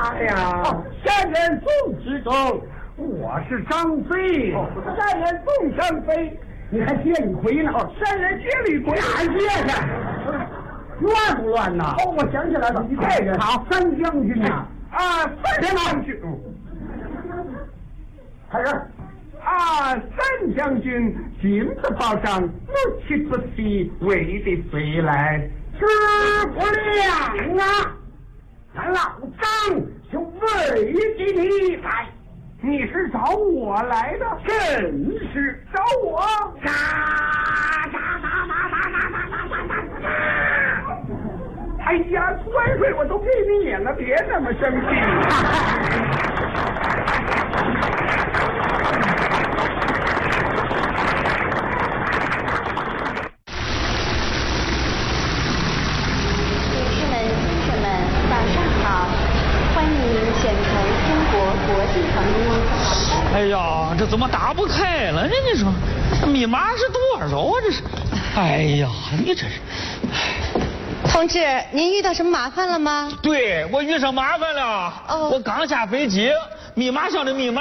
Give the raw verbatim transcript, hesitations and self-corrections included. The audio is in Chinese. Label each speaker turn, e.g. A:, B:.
A: 哎呀，
B: 三人众之中，
A: 我是张飞，
B: 三人众张飞，
A: 你还接李逵呢？
B: 三人接李逵，
A: 俺接去，乱不乱呐？
B: 哦，我想起来了，你这个
A: 好，三将军呐，
B: 啊，三将军，
A: 开始。
B: 啊，三将军，金子报上，怒气不息，为的谁来？
A: 诸葛亮啊，俺老张就为的你来，
B: 你是找我来的？
A: 真是
B: 找我？
A: 喳喳喳喳喳喳喳喳喳喳！
B: 哎呀，酸水我都给你撵了，别那么生气。
C: 哎呀，这怎么打不开了呢？你说，密码是多少啊？这是，哎呀，你这是。
D: 同志，您遇到什么麻烦了吗？
C: 对，我遇上麻烦了。哦，我刚下飞机，密码箱的密码。